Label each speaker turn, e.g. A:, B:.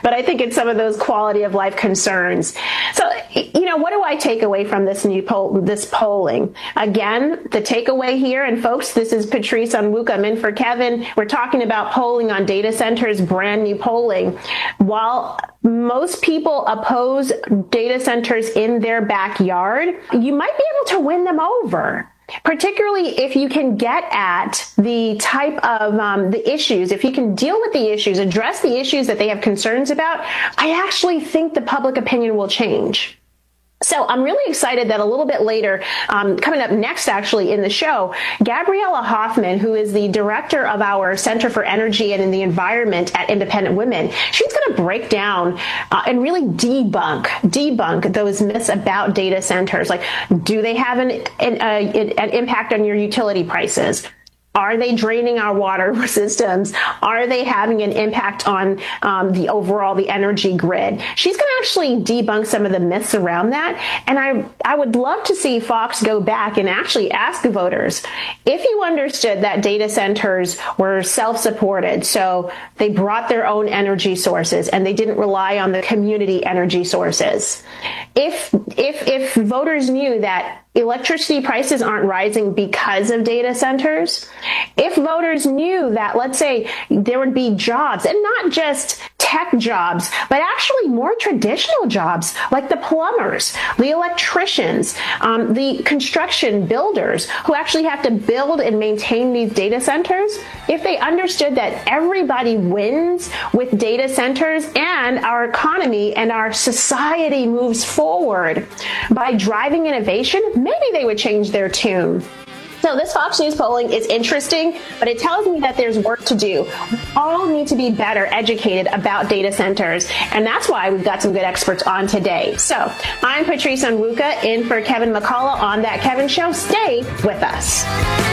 A: but I think it's some of those quality of life concerns. So, what do I take away from this polling? Again, the takeaway here, and folks, this is Patrice Onwuka. I'm in for Kevin. We're talking about polling on data centers, brand new polling. While most people oppose data centers in their backyard, you might be able to win them over. Particularly if you can get at the type of the issues, if you can deal with the issues, address the issues that they have concerns about, I actually think the public opinion will change. So I'm really excited that a little bit later, coming up next actually in the show, Gabriella Hoffman, who is the director of our Center for Energy and in the Environment at Independent Women, she's going to break down and really debunk those myths about data centers. Like, do they have an impact on your utility prices? Are they draining our water systems? Are they having an impact on the energy grid? She's going to actually debunk some of the myths around that. And I would love to see Fox go back and actually ask the voters, if you understood that data centers were self-supported, so they brought their own energy sources and they didn't rely on the community energy sources. If voters knew that electricity prices aren't rising because of data centers, if voters knew that, let's say, there would be jobs, and not just tech jobs, but actually more traditional jobs like the plumbers, the electricians, the construction builders who actually have to build and maintain these data centers, if they understood that everybody wins with data centers and our economy and our society moves forward by driving innovation, maybe they would change their tune. So this Fox News polling is interesting, but it tells me that there's work to do. We all need to be better educated about data centers, and that's why we've got some good experts on today. So I'm Patrice Onwuka in for Kevin McCullough on That Kevin Show. Stay with us.